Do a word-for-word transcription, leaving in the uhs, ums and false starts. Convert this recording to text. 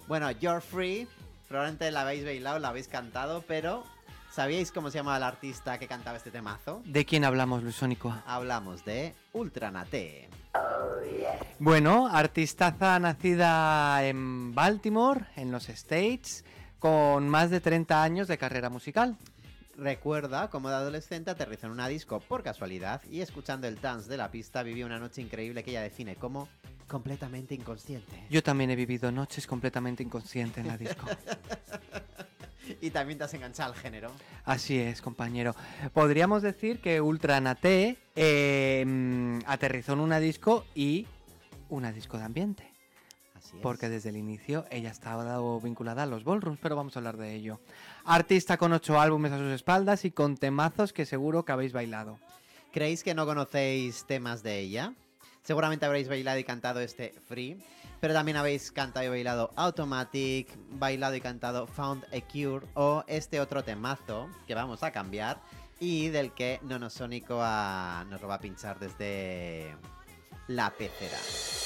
Bueno, You're Free, probablemente la habéis bailado, la habéis cantado, pero ¿sabíais cómo se llamaba el artista que cantaba este temazo? ¿De quién hablamos, Luis Sónico? Hablamos de Ultranate. Bueno, artistaza nacida en Baltimore, en los States, con más de treinta años de carrera musical. Recuerda cómo de adolescente aterrizó en una disco por casualidad y escuchando el dance de la pista vivió una noche increíble que ella define como completamente inconsciente. Yo también he vivido noches completamente inconscientes en la disco. Y también te has enganchado al género. Así es, compañero. Podríamos decir que Ultranate eh, aterrizó en una disco y una disco de ambiente. Así es. Porque desde el inicio ella estaba vinculada a los ballrooms, pero vamos a hablar de ello. Artista con ocho álbumes a sus espaldas y con temazos que seguro que habéis bailado. ¿Creéis que no conocéis temas de ella? Seguramente habréis bailado y cantado este Free, pero también habéis cantado y bailado Automatic, bailado y cantado Found a Cure o este otro temazo que vamos a cambiar y del que Nonosónico a... nos lo va a pinchar desde la pecera.